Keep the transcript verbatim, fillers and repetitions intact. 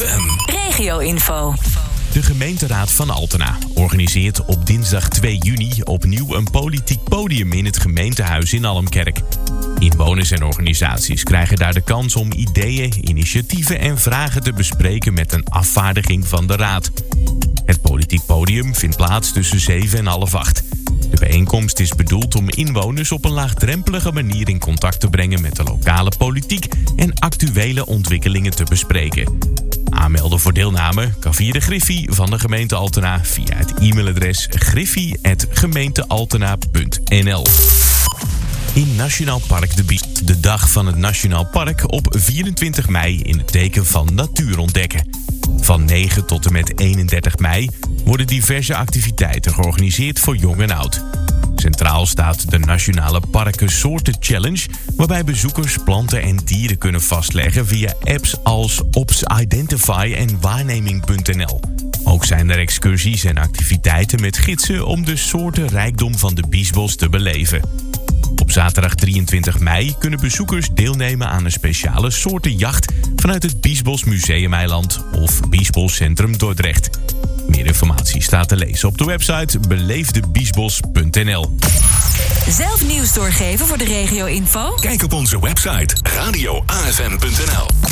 M. Regio-info. De gemeenteraad van Altena organiseert op dinsdag twee juni opnieuw een politiek podium in het gemeentehuis in Almkerk. Inwoners en organisaties krijgen daar de kans om ideeën, initiatieven en vragen te bespreken met een afvaardiging van de raad. Het politiek podium vindt plaats tussen zeven en half acht. De bijeenkomst is bedoeld om inwoners op een laagdrempelige manier in contact te brengen met de lokale politiek en actuele ontwikkelingen te bespreken. Aanmelden voor deelname kan via de Griffie van de gemeente Altena via het e-mailadres griffie apenstaartje gemeentealtena punt n l. In Nationaal Park de Biesbos, de dag van het Nationaal Park op vierentwintig mei in het teken van natuur ontdekken. Van negen tot en met eenendertig mei worden diverse activiteiten georganiseerd voor jong en oud. Centraal staat de Nationale Parken Soorten Challenge, waarbij bezoekers planten en dieren kunnen vastleggen via apps als Ops Identify en waarneming punt n l. Ook zijn er excursies en activiteiten met gidsen om de soortenrijkdom van de Biesbos te beleven. Op zaterdag drieëntwintig mei kunnen bezoekers deelnemen aan een speciale soortenjacht vanuit het Biesbos Museumeiland of Biesbos Centrum Dordrecht. Meer informatie staat te lezen op de website beleefdebiesbos punt n l. Zelf nieuws doorgeven voor de regio-info? Kijk op onze website radio a f m punt n l.